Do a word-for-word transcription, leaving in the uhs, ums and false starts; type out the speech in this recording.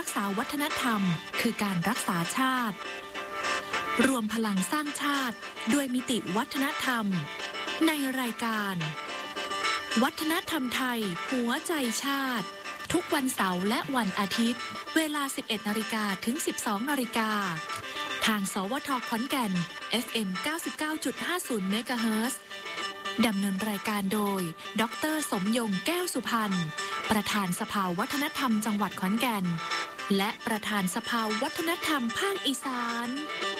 กษาวัฒนธรรมคือการรักษาชาติรวมพลังสร้างชาติด้วยมิติวัฒนธรรมในรายการวัฒนธรรมไทยหัวใจชาติทุกวันเสาร์และวันอาทิตย์เวลา สิบเอ็ดนาฬิกา ถึง สิบสองนาฬิกาทางสวทขอนแก่น เอฟ เอ็ม เก้าสิบเก้าจุดห้าศูนย์ เมกะเฮิรตซ์ดำเนินรายการโดยดร.สมยงแก้วสุพรรณประธานสภาวัฒนธรรมจังหวัดขอนแก่นและประธานสภาวัฒนธรรมภาคอีสาน